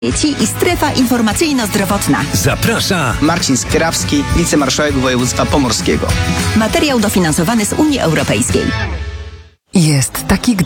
Dzieci i strefa informacyjno-zdrowotna. Zaprasza Marcin Skierawski, wicemarszałek województwa pomorskiego. Materiał dofinansowany z Unii Europejskiej. Jest taki